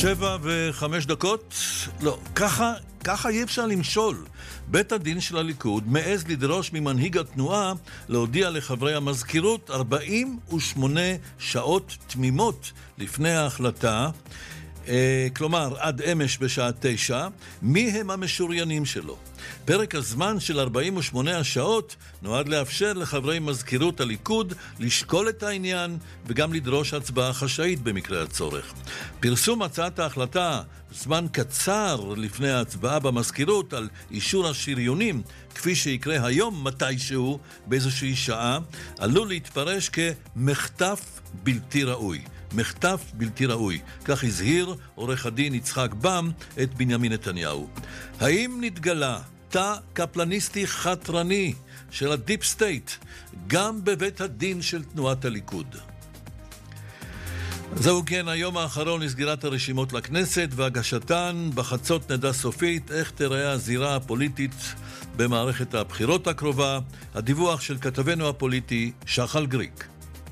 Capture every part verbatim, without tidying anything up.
שבע וחמש דקות. לא, ככה, ככה אי אפשר למשול. בית הדין של הליכוד מעז לדרוש ממנהיג התנועה להודיע לחברי המזכירות ארבעים ושמונה שעות תמימות לפני ההחלטה, אה, כלומר עד אמש בשעה תשע, מי הם המשוריינים שלו. פרק הזמן של ארבעים ושמונה השעות נועד לאפשר לחברי מזכירות הליכוד לשקול את העניין וגם לדרוש הצבעה חשאית במקרה הצורך. פרסום הצעת ההחלטה זמן קצר לפני ההצבעה במזכירות על אישור השריונים, כפי שיקרה היום מתישהו באיזושהי שעה, עלול להתפרש כמחטף בלתי ראוי. מחטף בלתי ראוי, כך הזהיר עורך הדין יצחק בם את בנימין נתניהו. האם נתגלה תא קפלניסטי חתרני של הדיפ סטייט גם בבית הדין של תנועת הליכוד? זהו כן, היום האחרון לסגירת הרשימות לכנסת והגשתן. בחצות נדע סופית איך תראה הזירה הפוליטית במערכת הבחירות הקרובה. הדיווח של כתבנו הפוליטי שחל גריק.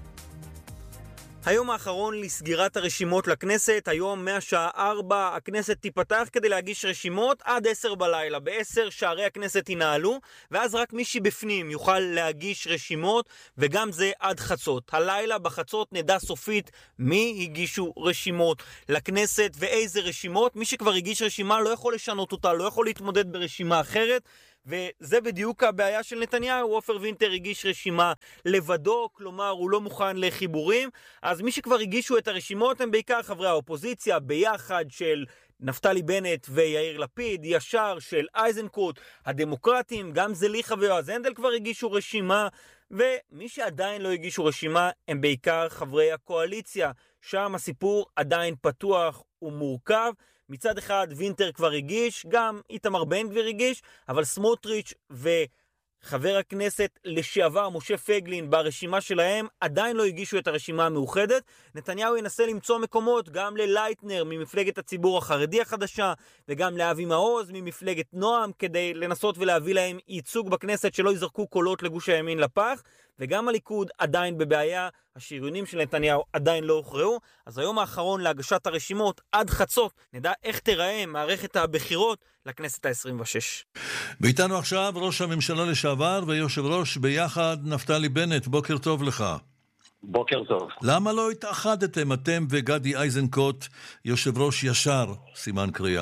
היום האחרון לסגירת הרשימות לכנסת, היום מהשעה ארבע הכנסת תיפתח כדי להגיש רשימות עד עשר בלילה. בעשר שערי הכנסת ינעלו, ואז רק מי שבפנים יוכל להגיש רשימות, וגם זה עד חצות. הלילה בחצות נדע סופית מי הגישו רשימות לכנסת ואיזה רשימות. מי שכבר הגיש רשימה לא יכול לשנות אותה, לא יכול להתמודד ברשימה אחרת, וזה בדיוק הבעיה של נתניהו. עופר וינטר הגיש רשימה לבדו, כלומר הוא לא מוכן לחיבורים. אז מי שכבר הגישו את הרשימות הם בעיקר חברי האופוזיציה, ביחד של נפתלי בנט ויאיר לפיד, ישר של איזנקוט, הדמוקרטים, גם זליכה ויועז הנדל כבר הגישו רשימה, ומי שעדיין לא הגישו רשימה הם בעיקר חברי הקואליציה. שם הסיפור עדיין פתוח ומורכב. מצד אחד וינטר כבר הגיש, גם איתמר בן גביר הגיש, אבל סמוטריץ' וחבר הכנסת לשעבר משה פייגלין ברשימה שלהם עדיין לא הגישו את הרשימה המאוחדת. נתניהו ינסה למצוא מקומות גם ללייטנר ממפלגת הציבור החרדי החדשה, וגם לאבי מעוז ממפלגת נועם, כדי לנסות ולהביא להם ייצוג בכנסת שלא יזרקו קולות לגוש הימין לפח. וגם הליכוד עדיין בבעיה, השריונים של נתניהו עדיין לא הוכרעו. אז היום האחרון להגשת הרשימות עד חצות נדע איך תיראה מערכת הבחירות לכנסת ה-עשרים ושש. ואיתנו עכשיו ראש הממשלה לשעבר ויושב ראש ביחד נפתלי בנט. בוקר טוב לך. בוקר טוב. למה לא התאחדתם אתם וגדי איזנקוט, יושב ראש ישר, סימן קריאה?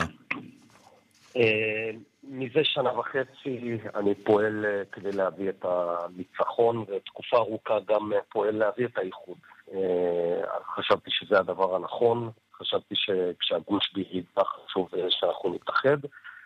מזה שנה וחצי אני פועל כדי להביא את הניצחון, ותקופה ארוכה גם פועל להביא את האיחוד. חשבתי שזה הדבר הנכון, חשבתי שכשהגוש בירידה חשוב שאנחנו נתאחד.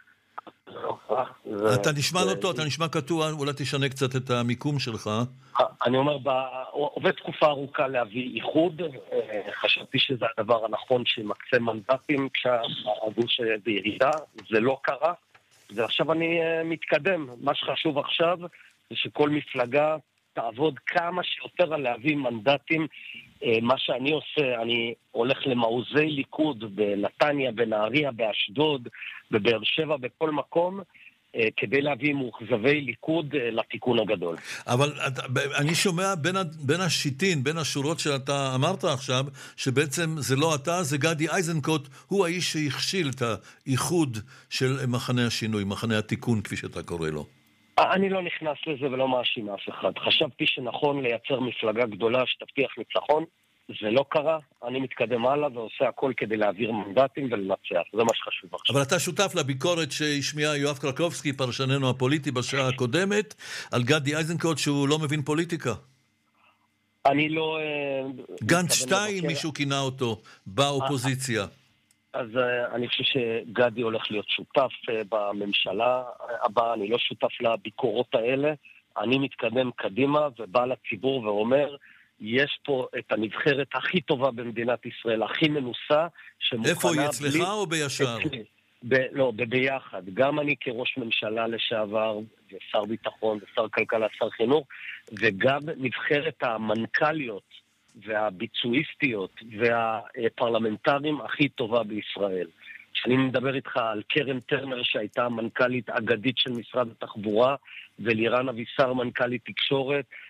אתה נשמע לא טוב, אתה נשמע קטוע, אולי תשנה קצת את המיקום שלך. אני אומר, עובד תקופה ארוכה להביא איחוד, חשבתי שזה הדבר הנכון שמקצה מנדטים כשהגוש בירידה, זה לא קרה. ועכשיו אני uh, מתקדם. מה שחשוב עכשיו זה שכל מפלגה תעבוד כמה שיותר על להביא מנדטים. uh, מה שאני עושה, אני הולך למעוזי ליכוד בנתניה, בנהריה, באשדוד, בבאר שבע, בכל מקום, uh, כדי להביא מאוכזבי ליכוד uh, לתיקון הגדול. אבל אני שומע בין, בין השיטין, בין השורות שאתה אמרת עכשיו, שבעצם זה לא אתה, זה גדי איזנקוט, הוא האיש שהכשיל את האיחוד של מחנה השינוי, מחנה התיקון כפי שאתה קורא לו. אני לא נכנס לזה ולא מאשים אף אחד. חשבתי שנכון לייצר מפלגה גדולה שתבטיח ניצחון, זה לא קרה. אני מתקדם הלאה ועושה הכל כדי להעביר מנדטים ולנצח. זה מה שחשוב עכשיו. אבל אתה שותף לביקורת שהשמיע יואב קרקובסקי, פרשננו הפוליטי בשעה הקודמת, על גדי איזנקוט שהוא לא מבין פוליטיקה. אני לא... גנץ שתיים, מישהו כינה אותו, באופוזיציה. אז אני חושב שגדי הולך להיות שותף בממשלה הבאה. אני לא שותף לביקורות האלה. אני מתקדם קדימה ובא לציבור ואומר, יש פה את הנבחרת הכי טובה במדינת ישראל, הכי מנוסה, שמוכנה... איפה היא, אצלך בלי... או בישר? ב... לא, ביחד. גם אני כראש ממשלה לשעבר, ושר ביטחון, ושר כלכלה, שר חינוך, וגם נבחרת המנכ"ליות והביצועיסטיות והפרלמנטרים הכי טובה בישראל. כשאני מדבר איתך על קרן טרנר שהייתה מנכ"לית אגדית של משרד התחבורה, ולירן אבישר מנכ"לית תקשורת,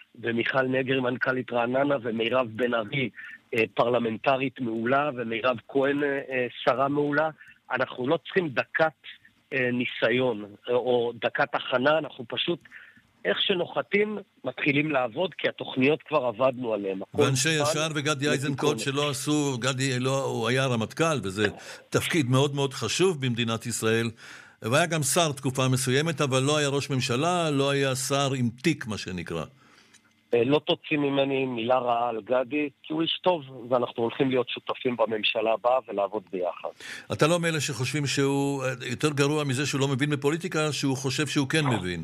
ומיכל נגרי מנכ"לית רעננה, ומירב בן ארי פרלמנטרית מעולה, ומירב כהן שרה מעולה. אנחנו לא צריכים דקת ניסיון או דקת הכנה, אנחנו פשוט איך שנוחתים מתחילים לעבוד, כי התוכניות כבר עבדנו עליהן. ואנשי ישר וגדי איזנקוט שלא עשו, גדי לא, הוא היה רמטכ"ל, וזה תפקיד מאוד מאוד חשוב במדינת ישראל, והיה גם שר תקופה מסוימת, אבל לא היה ראש ממשלה, לא היה שר עם תיק, מה שנקרא. לא תוציא ממני מילה רעה על גדי, כי הוא איש טוב, ואנחנו הולכים להיות שותפים בממשלה הבאה ולעבוד ביחד. אתה לא מאלה שחושבים שהוא יותר גרוע מזה שהוא לא מבין בפוליטיקה, שהוא חושב שהוא כן מבין.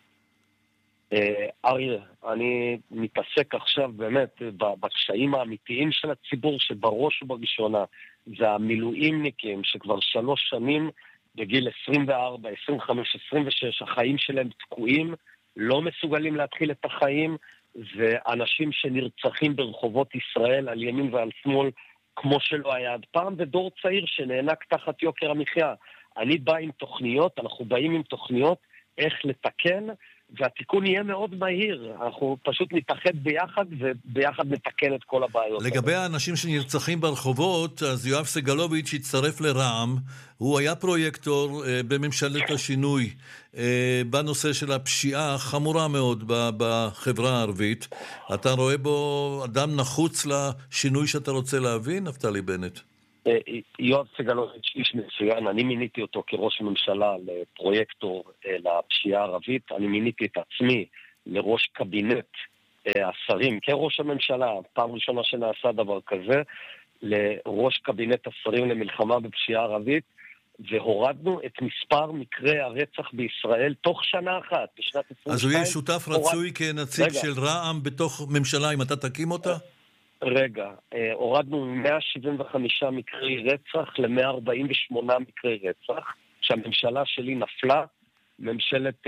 אריה, אני מתעסק עכשיו באמת בקשיים האמיתיים של הציבור, שבראש ובראשונה זה המילואימניקים שכבר שלוש שנים בגיל עשרים וארבע, עשרים וחמש, עשרים ושש, החיים שלהם תקועים, לא מסוגלים להתחיל את החיים, ואנשים שנרצחים ברחובות ישראל על ימין ועל שמאל כמו שלא היה עד פעם, ודור צעיר שנענק תחת יוקר המחיה. אני בא עם תוכניות, אנחנו באים עם תוכניות איך לתקן, והתיקון יהיה מאוד מהיר. אנחנו פשוט נתאחד ביחד, וביחד נתקן את כל הבעיות. לגבי האנשים שנרצחים ברחובות, אז יואב סגלוביץ' הצטרף לרע"מ, הוא היה פרויקטור אה, בממשלת השינוי, אה, בנושא של הפשיעה החמורה מאוד בחברה הערבית. אתה רואה בו אדם נחוץ לשינוי שאתה רוצה להבין, נפתלי בנט? יואב סגלוביץ' איש מצוין, אני מיניתי אותו כראש ממשלה לפרויקטור לפשיעה הערבית, אני מיניתי את עצמי לראש קבינט השרים כראש הממשלה, פעם ראשונה שנעשה דבר כזה, לראש קבינט השרים למלחמה בפשיעה ערבית, והורדנו את מספר מקרי הרצח בישראל תוך שנה אחת, בשנת עשרים ושתיים. אז הוא יהיה שותף הורד... רצוי כנציג רגע. של רע"מ בתוך ממשלה, אם אתה תקים אותה? רגע, הורדנו מאה שבעים וחמישה מקרי רצח ל-מאה ארבעים ושמונה מקרי רצח. כשהממשלה שלי נפלה, ממשלת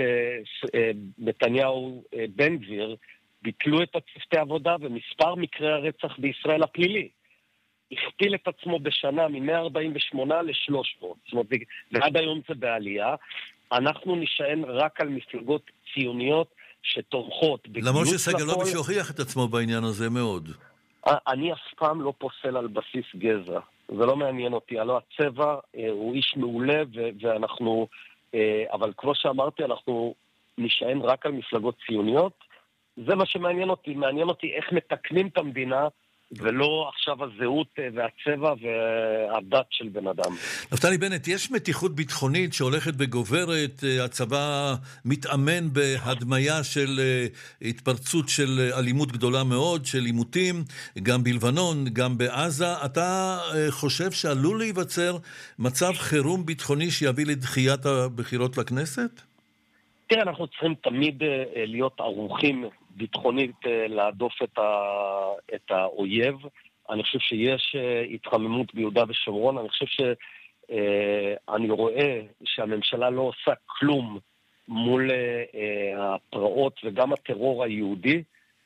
נתניהו בן גביר, ביטלו את הצוותי עבודה, ומספר מקרי הרצח בישראל הפלילי הכפיל את עצמו בשנה מ-מאה ארבעים ושמונה ל-שלוש מאות. זאת אומרת, ועד היום זה בעלייה. אנחנו נשען רק על מפלגות ציוניות שתומכות. למרות שסגלוביץ' הוכיח את עצמו בעניין הזה מאוד. אני אף פעם לא פוסל על בסיס גזע. זה לא מעניין אותי. הלא הצבע הוא איש מעולה, ואנחנו, אבל כמו שאמרתי, אנחנו נשען רק על מפלגות ציוניות. זה מה שמעניין אותי. מעניין אותי איך מתקנים את המדינה, ולא עכשיו הזהות והצבע והדת של בן אדם. נפתלי בנט, יש מתיחות ביטחונית שהולכת וגוברת, הצבא מתאמן בהדמיה של התפרצות של אלימות גדולה מאוד, של עימותים, גם בלבנון, גם בעזה. אתה חושב שעלול להיווצר מצב חירום ביטחוני שיביא לדחיית הבחירות לכנסת? תראה, אנחנו צריכים תמיד להיות ערוכים ביטחונית להדוף את, ה, את האויב. אני חושב שיש התחממות ביהודה ושומרון. אני חושב שאני רואה שהממשלה לא עושה כלום מול הפרעות וגם הטרור היהודי,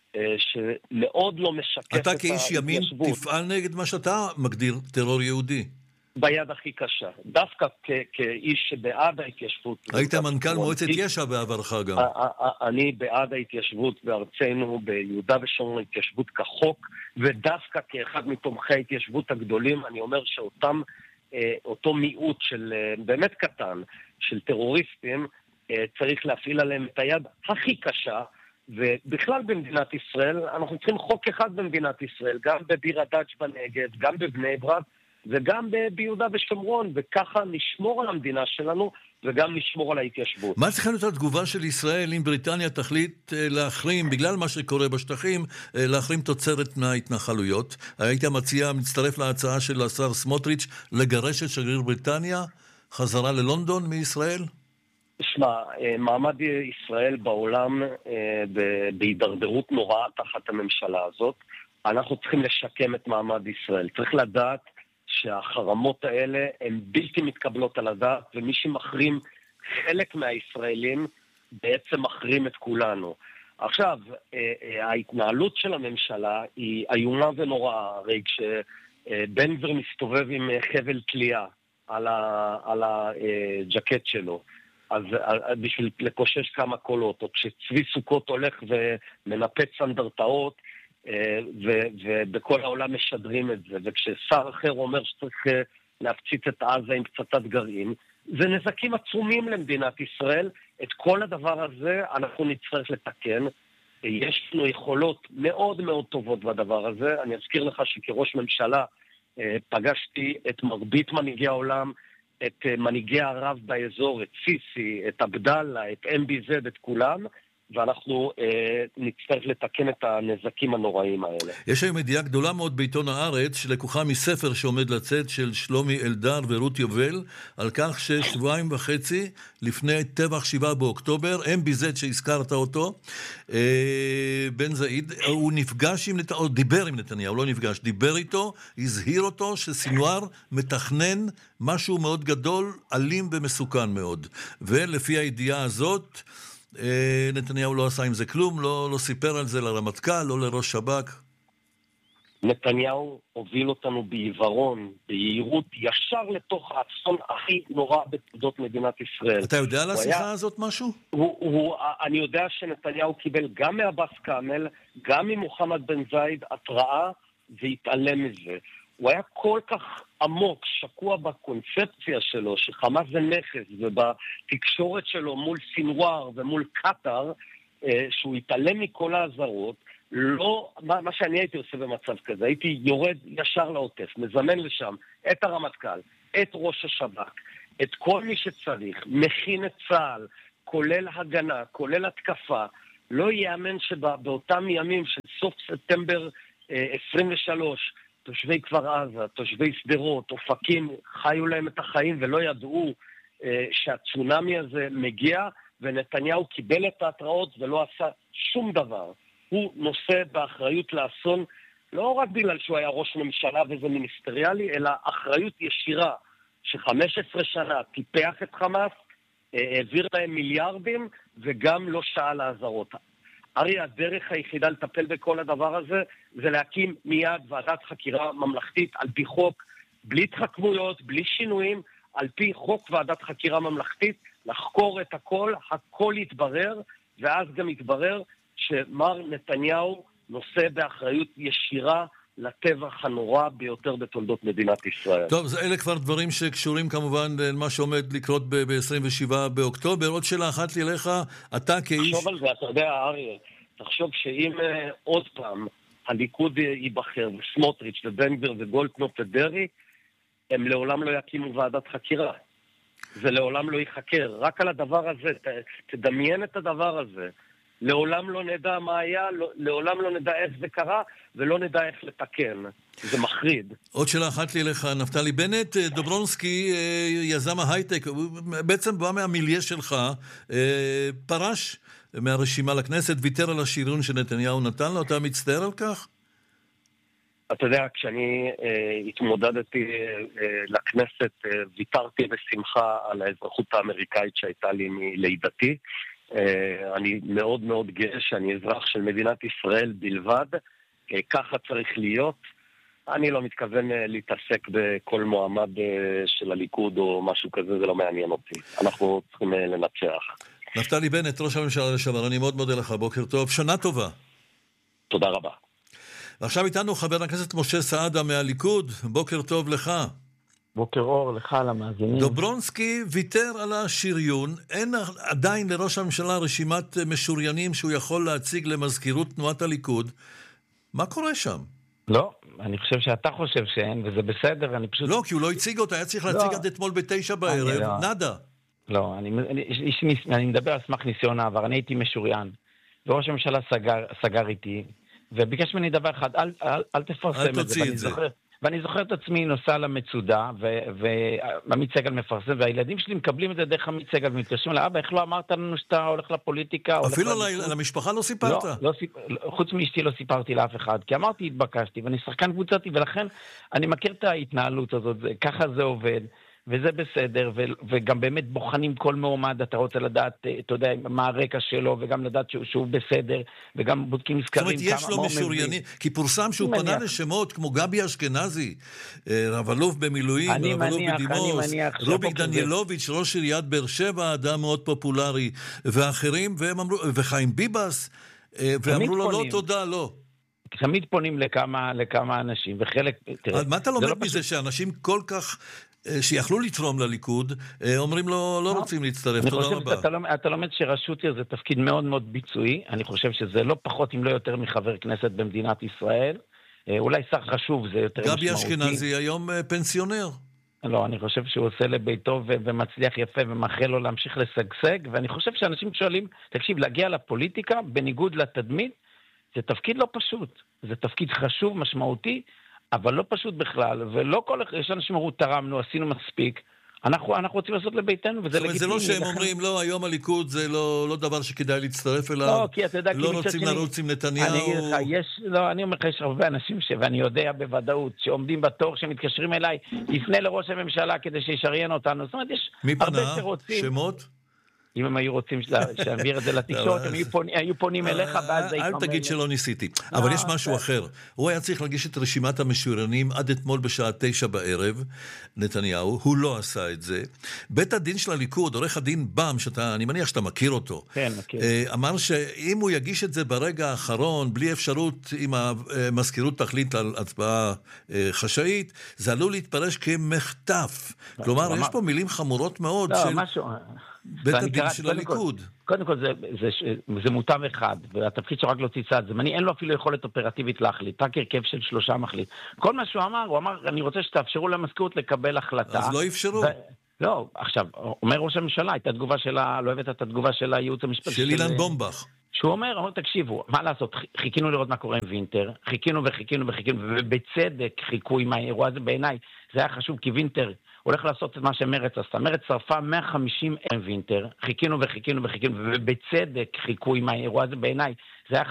שמאוד לא משקף את ההתיישבות. אתה כאיש ימין תפעל נגד מה שאתה מגדיר טרור יהודי. ביד הכי קשה. דווקא כאיש שבעד ההתיישבות. היית מנכ"ל מועצת יש"ע בעברך גם. אני בעד ההתיישבות בארצנו, ביהודה ושומרון, התיישבות כחוק, ודווקא כאחד מתומכי ההתיישבות הגדולים, אני אומר שאותם, אותו מיעוט של, באמת קטן, של טרוריסטים, צריך להפעיל עליהם את היד הכי קשה, ובכלל במדינת ישראל, אנחנו צריכים חוק אחד במדינת ישראל, גם בביר הדאג' בנגב, גם בבני ברק, וגם ביהודה ושומרון, וככה נשמור על המדינה שלנו, וגם נשמור על ההתיישבות. מה צריכה להיות התגובה של ישראל אם בריטניה תחליט להחרים, בגלל מה שקורה בשטחים, להחרים תוצרת מההתנחלויות? היית מציע, מצטרף להצעה של השר סמוטריץ', לגרש את שגריר בריטניה, חזרה ללונדון מישראל? תשמע, מעמד ישראל בעולם בהידרדרות נוראה תחת הממשלה הזאת. אנחנו צריכים לשקם את מעמד ישראל. צריך לדעת שהחרמות האלה הן בלתי מתקבלות על הדעת, ומי שמחרים חלק מהישראלים בעצם מחרים את כולנו. עכשיו, ההתנהלות של הממשלה היא איומה ונוראה, הרי כשבן גביר מסתובב עם חבל תלייה על הג'קט שלו, אז בשביל לקושש כמה קולות, או כשצבי סוכות הולך ומנפץ סנדרטאות, ובכל העולם משדרים את זה, וכששר אחר אומר שצריך להפציץ את עזה עם פצצת גרעין, זה נזקים עצומים למדינת ישראל. את כל הדבר הזה אנחנו נצטרך לתקן. יש לנו יכולות מאוד מאוד טובות בדבר הזה. אני אזכיר לך שכראש ממשלה פגשתי את מרבית מנהיגי העולם, את מנהיגי ערב באזור, את סיסי, את אבדאללה, את אם בי זד, את כולם, ואנחנו אה, נצטרך לתקן את הנזקים הנוראים האלה. יש היום ידיעה גדולה מאוד בעיתון הארץ, שלקוחה מספר שעומד לצאת של שלומי אלדר ורות יובל, על כך ששבועיים וחצי לפני טבח שבעה באוקטובר, אם בי זד שהזכרת אותו, אה, בן זעיד, הוא נפגש עם נתניהו, דיבר עם נתניהו, לא נפגש, דיבר איתו, הזהיר אותו שסינואר מתכנן משהו מאוד גדול, אלים ומסוכן מאוד. ולפי הידיעה הזאת, נתניהו לא עשה עם זה כלום, לא, לא סיפר על זה לרמטכ"ל, לא לראש שב"כ. נתניהו הוביל אותנו בעיוורון, ביהירות, ישר לתוך האסון הכי נורא בתולדות מדינת ישראל. אתה יודע על השיחה היה... הזאת משהו? הוא, הוא, אני יודע שנתניהו קיבל גם מעבאס כאמל, גם ממוחמד בן זייד, התראה, והתעלם מזה. הוא היה כל כך עמוק, שקוע בקונספציה שלו, שחמאס זה נכס, ובתקשורת שלו מול סינואר ומול קטר, שהוא התעלם מכל האזהרות. לא, מה, מה שאני הייתי עושה במצב כזה, הייתי יורד ישר לעוטף, מזמן לשם את הרמטכ"ל, את ראש השב"כ, את כל מי שצריך, מכין את צה"ל, כולל הגנה, כולל התקפה. לא יאמן שבאותם ימים של סוף ספטמבר עשרים ושלוש, תושבי כפר עזה, תושבי סדרות, אופקים, חיו להם את החיים ולא ידעו אה, שהצונמי הזה מגיע, ונתניהו קיבל את ההתראות ולא עשה שום דבר. הוא נושא באחריות לאסון, לא רק בגלל שהוא היה ראש ממשלה וזה מיניסטריאלי, אלא אחריות ישירה, ש-חמש עשרה שנה טיפח את חמאס, אה, העביר להם מיליארדים, וגם לא שעה להזרות. ארי, הדרך היחידה לטפל בכל הדבר הזה, זה להקים מיד ועדת חקירה ממלכתית על פי חוק, בלי התחכמויות, בלי שינויים, על פי חוק ועדת חקירה ממלכתית, לחקור את הכל, הכל יתברר, ואז גם יתברר שמר נתניהו נושא באחריות ישירה לטבח הנורא ביותר בתולדות מדינת ישראל. טוב, זה אלה כבר דברים שקשורים כמובן למה שעומד לקרות ב-עשרים ושבעה באוקטובר. עוד שאלה אחת לי לך, אתה כאיש... תחשוב על זה, אתה יודע, אריה, תחשוב שאם uh, עוד פעם הליכוד ייבחר, וסמוטריץ' ובן גביר וגולדקנופ ודרעי, הם לעולם לא יקימו ועדת חקירה. זה לעולם לא ייחקר. רק על הדבר הזה, ת, תדמיין את הדבר הזה. לעולם לא נדע מה היה, לעולם לא נדע איך זה קרה, ולא נדע איך לתקן. זה מחריד. עוד שאלה אחת לי לך, נפתלי בנט, דוברונסקי, יזם ההייטק, בעצם בא מהמיליה שלך, פרש מהרשימה לכנסת, ויתר על השריון שנתניהו נתן לו, אתה מצטער על כך? אתה יודע, כשאני אה, התמודדתי אה, לכנסת, אה, ויתרתי בשמחה על האזרחות האמריקאית שהייתה לי מלידתי. אה, אני מאוד מאוד גאה שאני אזרח של מדינת ישראל בלבד, אה, ככה צריך להיות. אני לא מתכוון אה, להתעסק בכל מועמד אה, של הליכוד או משהו כזה, זה לא מעניין אותי. אנחנו צריכים אה, לנצח. נפתלי בנט, ראש הממשלה לשעבר, אני מאוד מודה לך, בוקר טוב, שנה טובה. תודה רבה. ועכשיו איתנו חבר הכנסת משה סעדה מהליכוד, בוקר טוב לך. בוקר אור לך למאזינים. דוברונסקי ויתר על השריון, אין עדיין לראש הממשלה רשימת משוריינים שהוא יכול להציג למזכירות תנועת הליכוד. מה קורה שם? לא, אני חושב שאתה חושב שאין, וזה בסדר, אני פשוט... לא, כי הוא לא הציג אותה, היה צריך להציג לא. עד אתמול בתשע בערב, לא. נדה. לא, אני, אני, אני, אני מדבר על סמך ניסיון העבר, אני הייתי משוריין, וראש הממשלה סגר, סגר איתי, וביקש ממני דבר אחד, אל, אל, אל תפרסם אל את זה. תוציא את זה. זוכר, ואני זוכר את עצמי נוסע למצודה, ועמית סגל מפרסם, והילדים שלי מקבלים את זה דרך עמית סגל, ומתקשרים לאבא, איך לא אמרת לנו שאתה הולך לפוליטיקה? אפילו למשפחה לא סיפרת? לא, לא סיפ... חוץ מאשתי לא סיפרתי לאף אחד, כי אמרתי, התבקשתי, ואני שחקן קבוצתי, ולכן אני מכיר את ההתנהלות הזאת, ככה זה עובד, וזה בסדר, ו- וגם באמת בוחנים כל מועמד, אתה רוצה לדעת, אתה יודע, מה הרקע שלו, וגם לדעת שהוא, שהוא בסדר, וגם בודקים מזכרים כמה... זאת אומרת, יש לו משוריינים, כי פורסם שהוא פנה לשמות כמו גבי אשכנזי, רב אלוף במילואים, רב אלוף בדימוס, רוביק דניאלוביץ', ראש עיריית באר שבע, אדם מאוד פופולרי, ואחרים, והם אמרו, וחיים ביבס, ואמרו לו, לא, תודה, לא. תמיד פונים לכמה, לכמה אנשים, וחלק... תראה, מה אתה לומד מזה שאנשים כל כך... שיכלו לתרום לליכוד, אומרים לו, לא רוצים להצטרף, תודה רבה. אתה, אתה לומד שראשות עיר זה תפקיד מאוד מאוד ביצועי, אני חושב שזה לא פחות אם לא יותר מחבר כנסת במדינת ישראל, אולי שר חשוב זה יותר משמעותי. גבי אשכנזי היום פנסיונר. לא, אני חושב שהוא עושה לביתו ומצליח יפה ומאחל לו להמשיך לשגשג, ואני חושב שאנשים שואלים, תקשיב, להגיע לפוליטיקה בניגוד לתדמית, זה תפקיד לא פשוט, זה תפקיד חשוב, משמעותי, אבל לא פשוט בכלל, ולא כל... יש אנשים אמרו, תרמנו, עשינו מספיק, אנחנו, אנחנו רוצים לעשות לביתנו, וזה לגיטימי. זה לא שהם אומרים, לא, היום הליכוד זה לא, לא דבר שכדאי להצטרף אליו, לא, כי אתה יודע, לא רוצים לרוץ עם נתניהו. אני אגיד לך, יש, לא, אני אומר לך, יש הרבה אנשים ש... ואני יודע בוודאות, שעומדים בתור, שמתקשרים אליי, יפנה לראש הממשלה כדי שישריין אותנו. זאת אומרת, יש הרבה שרוצים... שמות? אם הם היו רוצים להעביר את זה לתקשורת, הם היו פונים אליך, ואז זה אל תגיד שלא ניסיתי. אבל יש משהו אחר. הוא היה צריך להגיש את רשימת המשוריינים עד אתמול בשעה תשע בערב, נתניהו, הוא לא עשה את זה. בית הדין של הליכוד, עורך הדין בם, אני מניח שאתה מכיר אותו, אמר שאם הוא יגיש את זה ברגע האחרון, בלי אפשרות אם המזכירות תחליט על הצבעה חשאית, זה עלול להתפרש כמחטף. כלומר, יש פה מילים חמורות מאוד של... בית הדין של הליכוד. קודם כל, זה, זה, זה מוטב אחד, והתפקיד שלו רק להוציא צעד זמני, אין לו אפילו יכולת אופרטיבית להחליט, רק הרכב של שלושה מחליט. כל מה שהוא אמר, הוא אמר, אני רוצה שתאפשרו למזכירות לקבל החלטה. אז לא אפשרו. ו... לא, עכשיו, אומר ראש הממשלה, הייתה תגובה שלה, לא אוהבת את התגובה של הייעוץ המשפטי. של אילן בומבך. שהוא אומר, אומר, תקשיבו, מה לעשות, חיכינו לראות מה קורה עם וינטר, חיכינו וחיכינו וחיכינו, ובצדק חיכו עם האירוע הזה בעיניי, זה היה חשוב, כי וינטר הולך לעשות את מה שמרץ עשתה. מרץ שרפה מאה וחמישים וינטר, חיכינו וחיכינו וחיכינו, ובצדק חיכו עם האירוע הזה בעיניי, זה היה